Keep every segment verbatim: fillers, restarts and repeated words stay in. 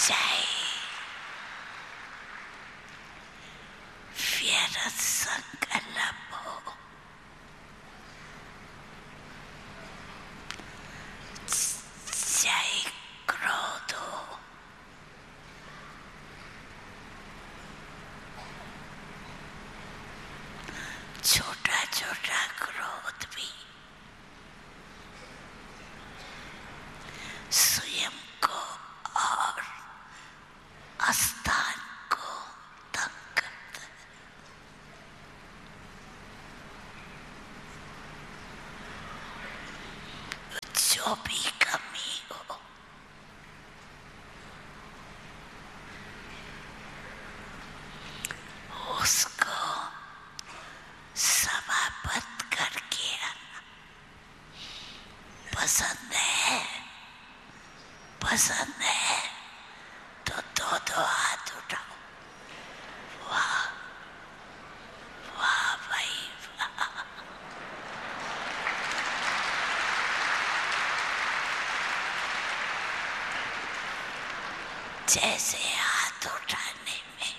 जय व्यर्थ संकल्प हो, जय क्रोध हो, छोटा छोटा क्रोध भी स्वयं को और स्थान को तंग करता है। जो भी कमी हो उसको समाप्त करके आना। पसंद है पसंद है तो दो दो हाथ उठाओ। वाह वाह भाई वाह। जैसे हाथ उठाने में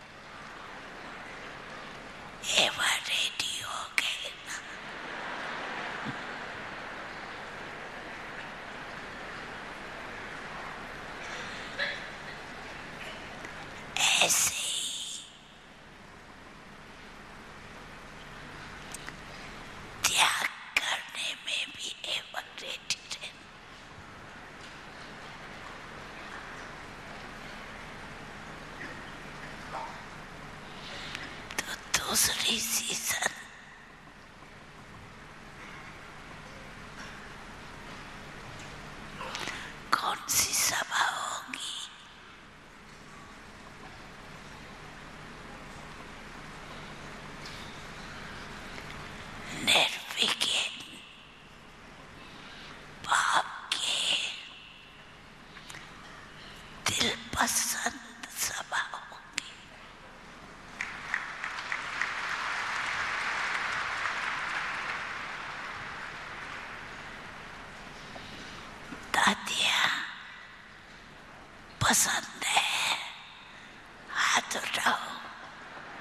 एवर रेडी हो गए ना, ऐसे ही त्याग करने में भी एवर रेडी रहना। तो दूसरी सीजन कौन सी सभा होगी? निर्विघ्न भाव के दिल पसंद सभा होगी। दादियाँ पसंद